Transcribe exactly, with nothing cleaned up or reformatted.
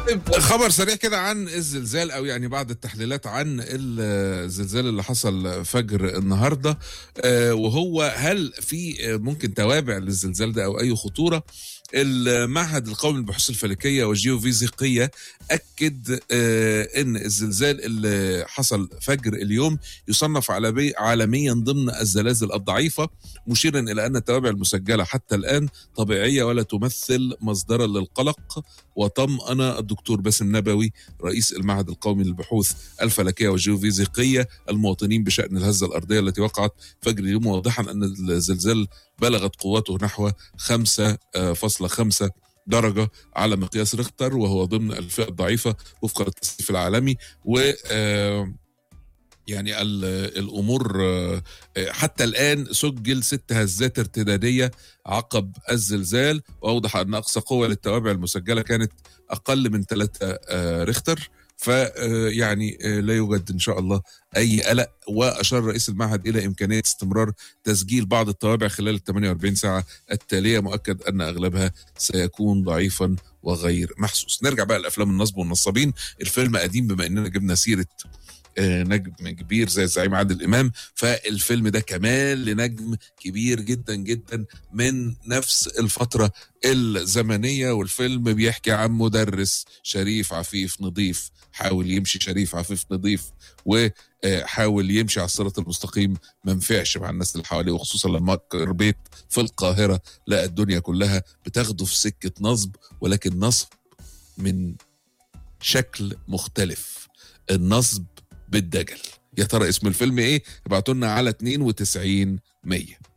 خبر سريع كده عن الزلزال، او يعني بعض التحليلات عن الزلزال اللي حصل فجر النهارده، وهو هل في ممكن توابع للزلزال ده او اي خطوره؟ المعهد القومي للبحوث الفلكيه والجيوفيزيقيه اكد ان الزلزال اللي حصل فجر اليوم يصنف عالميا ضمن الزلازل الضعيفه، مشيرا الى ان التوابع المسجله حتى الان طبيعيه ولا تمثل مصدرا للقلق. وطمأن الدكتور باسم نبوي رئيس المعهد القومي للبحوث الفلكيه والجيوفيزيقيه المواطنين بشان الهزه الارضيه التي وقعت فجر اليوم، موضحا ان الزلزال بلغت قوته نحو خمسة فاصلة خمسة درجة على مقياس ريختر، وهو ضمن الفئة الضعيفة وفق التصنيف العالمي. و يعني الأمور حتى الآن سجل ست هزات ارتدادية عقب الزلزال، وأوضح أن أقصى قوة للتوابع المسجلة كانت أقل من ثلاثة ريختر، فيعني لا يوجد إن شاء الله أي قلق. وأشار رئيس المعهد إلى إمكانية استمرار تسجيل بعض التوابع خلال ال ثمانية وأربعين ساعة التالية، مؤكد أن أغلبها سيكون ضعيفا وغير محسوس. نرجع بقى لأفلام النصب والنصابين. الفيلم قديم بما أننا جبنا سيرة نجم كبير زي الزعيم عادل إمام، فالفيلم ده كمان لنجم كبير جدا جدا من نفس الفترة الزمنية. والفيلم بيحكي عن مدرس شريف عفيف نظيف حاول يمشي شريف عفيف نظيف وحاول يمشي على الصراط المستقيم، ما نفعش مع الناس اللي حواليه، وخصوصا لما كبر بيت في القاهرة لقى الدنيا كلها بتاخده في سكة نصب، ولكن نصب من شكل مختلف، النصب بالدجل. يا ترى اسم الفيلم ايه؟ ابعتوا لنا على اتنين وتسعين مية.